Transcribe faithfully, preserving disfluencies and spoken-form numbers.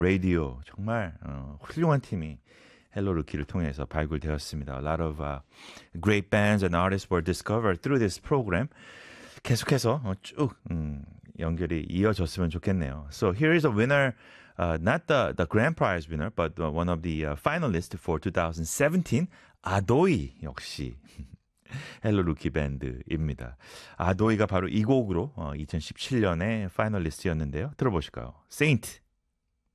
라디오 정말 어, 훌륭한 팀이 헬로 루키를 통해서 발굴되었습니다. A lot of uh, great bands and artists were discovered through this program. 계속해서 어, 쭉 음, 연결이 이어졌으면 좋겠네요. So here is a winner, uh, not the, the grand prize winner, but uh, one of the uh, finalists for twenty seventeen, 아도이 역시 헬로 루키 밴드입니다. 아도이가 바로 이 곡으로 어, 이천십칠 년에 파이널리스트였는데요. 들어보실까요? Saint.